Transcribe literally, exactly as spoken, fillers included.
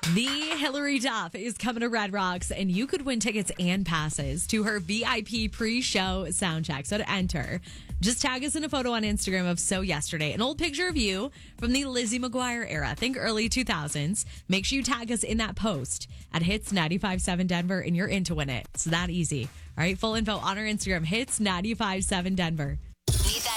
The Hillary Duff is coming to Red Rocks, and you could win tickets and passes to her V I P pre-show soundcheck. So to enter, just tag us in a photo on Instagram of So Yesterday, an old picture of you from the Lizzie McGuire era. Think early two thousands. Make sure you tag us in that post at Hits ninety-five point seven Denver, and you're in to win it. It's that easy. All right, full info on our Instagram, Hits ninety-five point seven Denver.